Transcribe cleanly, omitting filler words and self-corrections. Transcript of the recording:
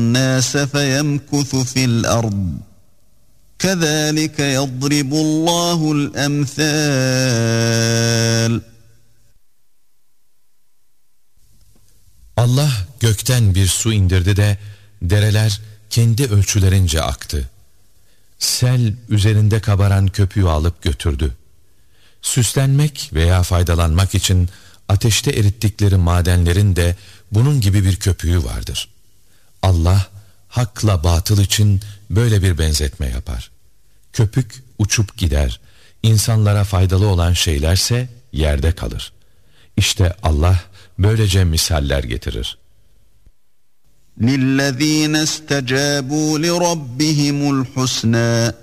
النَّاسَ فَيَمْكُثُ فِي الْأَرْضِ كَذَٰلِكَ يَضْرِبُ اللّٰهُ الْأَمْثَالَ. Allah gökten bir su indirdi de dereler kendi ölçülerince aktı. Sel üzerinde kabaran köpüğü alıp götürdü. Süslenmek veya faydalanmak için ateşte erittikleri madenlerin de bunun gibi bir köpüğü vardır. Allah hakla batıl için böyle bir benzetme yapar. Köpük uçup gider, insanlara faydalı olan şeylerse yerde kalır. İşte Allah böylece misaller getirir. لِلَّذ۪ينَ اسْتَجَابُوا لِرَبِّهِمُ الْحُسْنَى